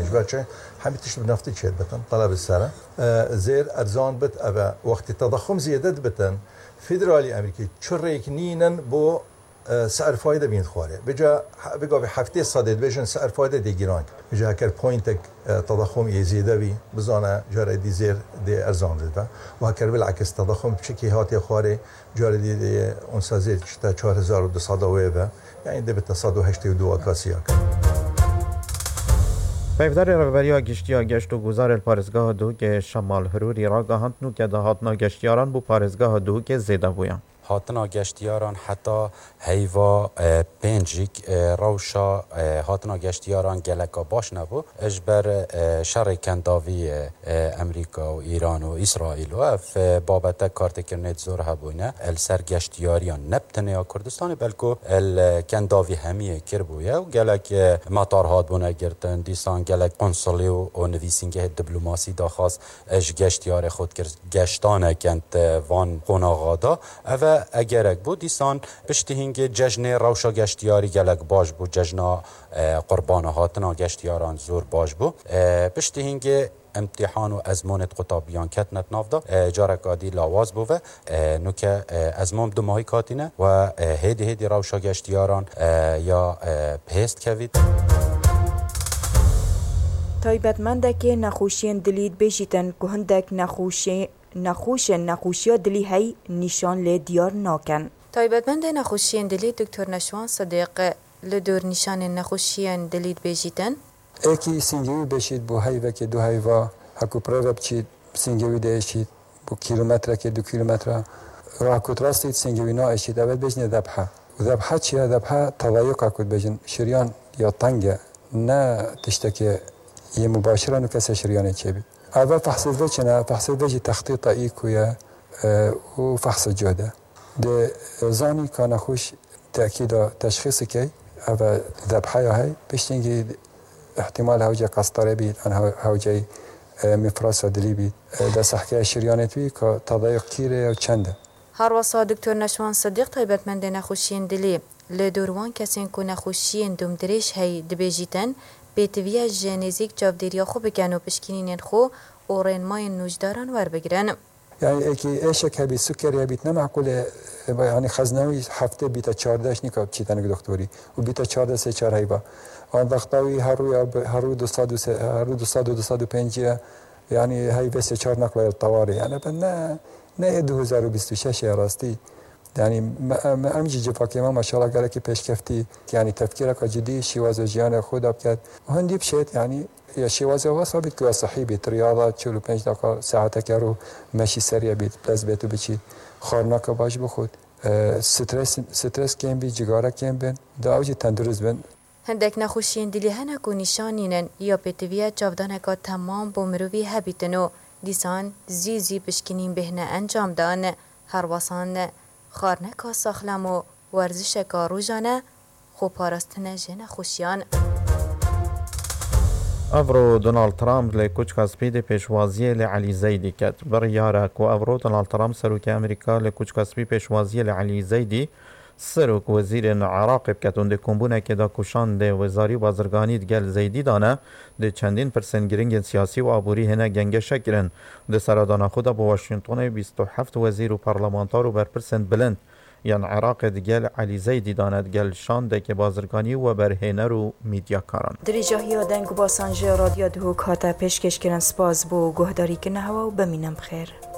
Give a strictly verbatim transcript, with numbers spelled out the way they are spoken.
بچه همه تشت نفتی چید بتن طلب السنة زیر ارزان بت أبا وقت التضخم زيادة بتن فدرالي أمريكي شريك نينن بو سعر فایده بین خواره بجا بگا به هفته صادد بشن سعر فایده دیگران بجا اگر پوینت تضخم یزیده بی بزانه جاره دی زیر دی ارزان ده و اگر بالعکس تضخم بشکی هاتی خواره جاره دی دی اون سازیر چتا چهار هزار و دویست و یعنی ده به صد و هشتاد و دو کاسیا پیفدار رهبری گشتیار گشت و گزار پارێزگاه دو که شمال هروری را گهاند نو که دهاتنا گشتیاران بو پارێزگاه دو که زیده بویان هاتنا گشتیاران حتی هیوا پنجیک روشا هاتنا گشتیاران گلکا باش نبو اجبر شر کنداوی امریکا و ایران و اسرائیل و اف بابت کارت کرنت زور هبونه السر گشتیاریان نبتنه یا کردستان بلکو الکنداوی همیه کربویه و گلک مطار هات بونه گرتن دیسان گلک قنصلی و نویسینگه دیپلماسی داخواست اج گشتیار خود کرد گشتانه کند وان قناغادا و اگرک بود دیسان پشتی هنگ جشن روشا گشتیاری گلک باش بود جشن قربان هاتنا گشتیاران زور باش بود پشتی هنگ امتحان و ازمانت قطابیان کتنت نافده جارک آدی لاواز بوه نوکه ازمان دو ماهی کاتینه و هیدی هیدی روشا گشتیاران یا پهست کوید تایبەتمەندە که نەخۆشیên dilî dibêjîtin ku hindek nexweşê نەخۆشên nexweşiya dilî hey nîşan lê diyar nakin. تایبەتمەندە nexweşiyên dilî Doktor Neşwan Sedîq li dor nîşanên nexweşiyên dilî dibêjîtin Ekî singewî beşît bû heyvekê du heyva heku preve biçît singewî de eşît bû kîlometrekê du kîlometre rakût rastî singewî naeşît ev bêjne debhe û debhe çi ye debhe tevayuka ku dibêjin şiriyan ya teng e ne tiştekê yê mubashira nû kesê şiriyanê çêbî ev fehsîzve çine fehsîzve jî textîta îku ye û fehsî cihde di zanî ka nexweş tekîda teşxîsike ev debheya hey piştîngî احتمال هوجه قسطره بید ان هوجه مفراس دلی بید در صحکه شریانت بید که تضایق کیره و چنده هر واسا دکتر نشوان صدیق تایبەتمەندە نەخۆشیên dilê li dorwan kesên ku nexweşiyên domdirêj hey dibêjîtin pêtiviya ji nêzik çavdêriya xwe bikin û piştgirînên xwe û rênmayên nûjdaran werbigirin yani eki eşek hebi sukeriye bit ne makule yani xeznevi hafte bita çardeş nikab çitanik doktori u bita çarde se çar heyba an daxtavi haru haru du sad haru du sad du sad pencie yani heybe se çar nakla tawari yani ben ne ne du hezar و بیست و شش rasti yani امجی جفاکی ما ماشاءالله گله که پیشکفتی یعنی تفکر که جدی شیواز جیان خود کرد و هندی بشید یعنی یا شیواز و ثابت که صحیح بیت ریاضه چهل و پنج دقیقه ساعت که رو مشی سریع بیت پس بیتو بچی خورنا که باش بخود استرس استرس کم بی جگاره کم بین داوجی تندرست بین هندێک نەخۆشیên dilî hinek û nîşanînin ya pêtiviya çavdaneka temam bû mirovî hebîtin û dîsan zî zî piştgirîn bêhne encam dan herwesan xwarneka saxlem û werzişeka rojan e xweparastine ji nexweşiyan افرو دونالد ترامپ لی کوچکا سپی پێشوازیە لە علی زەیدی کرد بڕیارە کو ئەڤرۆ دۆنالد ترامپ سەرۆکی ئەمریکا لە کوچکا سپی پێشوازیە لە علی زەیدی سەرۆک وەزیرên عێراقê بکەتون دê kombûnekê کشان دê wezarî bazirganî gel zêydî dane dê çendîn pirsên giringên siyasî û aborî hene gengeşe kirin di seredana xwe de bi Washingtonê bîst û heft wezîr û parlamentar û berpirsên bilind yan Iraqê digel Elî Zeydî dane digel şandekê bazirganî û berhêner û mîdyakaran. Dirêjahiya deng û basan ji Radyoya Duhok hate pêşkêşkirin spas bû guhdarîkirina hewa û bimînin bixêr.